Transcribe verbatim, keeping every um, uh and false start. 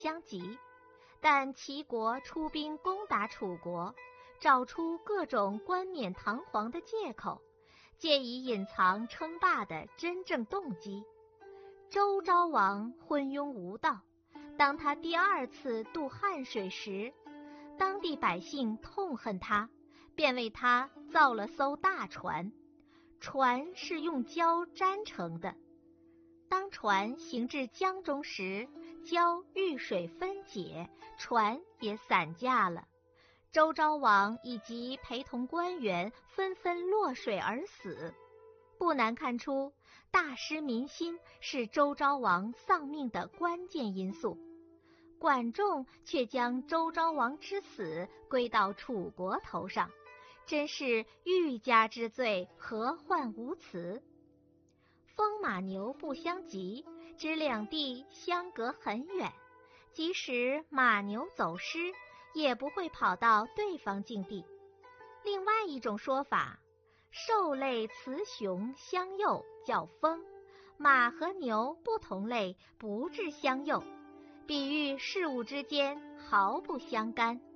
相及，但齐国出兵攻打楚国，找出各种冠冕堂皇的借口，借以隐藏称霸的真正动机。周昭王昏庸无道，当他第二次渡汉水时，当地百姓痛恨他，便为他造了艘大船，船是用胶粘成的。当船行至江中时，胶遇水分解，船也散架了。周昭王以及陪同官员纷纷落水而死。不难看出，大失民心是周昭王丧命的关键因素。管仲却将周昭王之死归到楚国头上，真是欲加之罪，何患无辞。风马牛不相及，指两地相隔很远，即使马牛走失，也不会跑到对方境地。另外一种说法，兽类雌雄相诱叫风，马和牛不同类不致相诱，比喻事物之间毫不相干。